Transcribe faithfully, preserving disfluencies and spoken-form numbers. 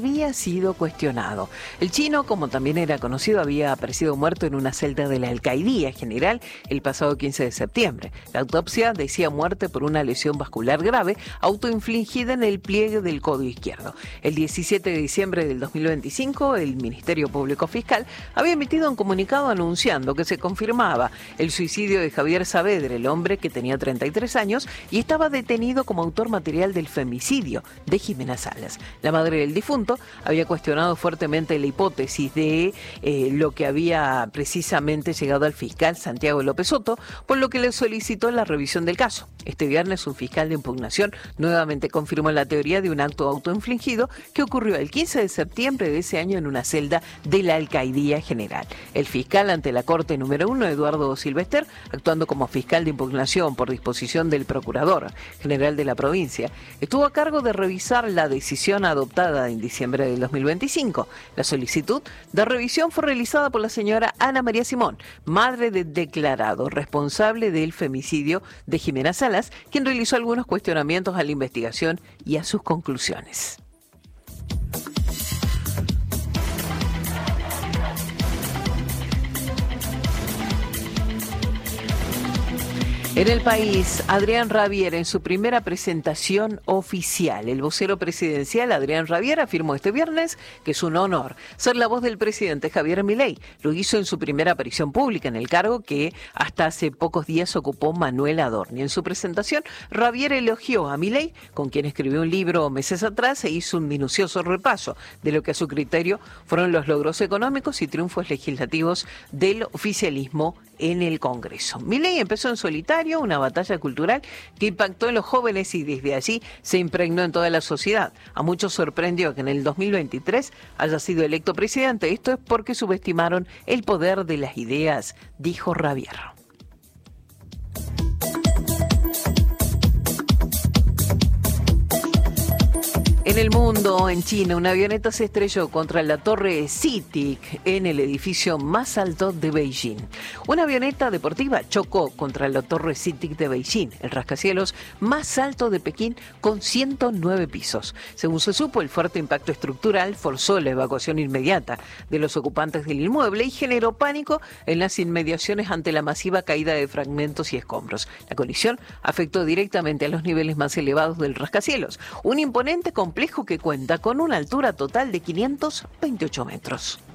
había sido cuestionado. El chino, como también era conocido, había aparecido muerto en una celda de la Alcaidía General el pasado quince de septiembre. La autopsia decía muerte por una lesión vascular grave autoinfligida en el pliegue del codo izquierdo. El diecisiete de diciembre del dos mil veinticinco, el Ministerio Público Fiscal había emitido un comunicado anunciando que se confirmaba el suicidio de Javier Saavedra, el hombre que tenía treinta y tres años y estaba detenido como autor material del femicidio de Jimena Salas. La madre del difunto había cuestionado fuertemente la hipótesis de eh, lo que había precisamente llegado al fiscal Santiago López Soto, por lo que le solicitó la revisión del caso. Este viernes, un fiscal de impugnación nuevamente confirmó la teoría de un acto autoinfligido que ocurrió el quince de septiembre de ese año en una celda de la Alcaidía General. El fiscal ante la Corte número uno, Eduardo Silvester, actuando como fiscal de impugnación por disposición del Procurador General de la provincia, estuvo a cargo de revisar la decisión adoptada en diciembre del dos mil veinticinco. La solicitud de revisión fue realizada por la señora Ana María Simón, madre del declarado responsable del femicidio de Jimena Salas, quien realizó algunos cuestionamientos a la investigación y a sus conclusiones. En el país, Adrián Rabier en su primera presentación oficial. El vocero presidencial Adrián Rabier afirmó este viernes que es un honor ser la voz del presidente Javier Milei. Lo hizo en su primera aparición pública en el cargo que hasta hace pocos días ocupó Manuel Adorni. En su presentación, Rabier elogió a Milei, con quien escribió un libro meses atrás e hizo un minucioso repaso de lo que a su criterio fueron los logros económicos y triunfos legislativos del oficialismo en el Congreso. Milei empezó en solitario una batalla cultural que impactó en los jóvenes y desde allí se impregnó en toda la sociedad. A muchos sorprendió que en el dos mil veintitrés haya sido electo presidente. Esto es porque subestimaron el poder de las ideas, dijo Rabier. En el mundo, en China, una avioneta se estrelló contra la torre CITIC en el edificio más alto de Beijing. Una avioneta deportiva chocó contra la torre CITIC de Beijing, el rascacielos más alto de Pekín, con ciento nueve pisos. Según se supo, el fuerte impacto estructural forzó la evacuación inmediata de los ocupantes del inmueble y generó pánico en las inmediaciones ante la masiva caída de fragmentos y escombros. La colisión afectó directamente a los niveles más elevados del rascacielos, un imponente complejo que cuenta con una altura total de quinientos veintiocho metros.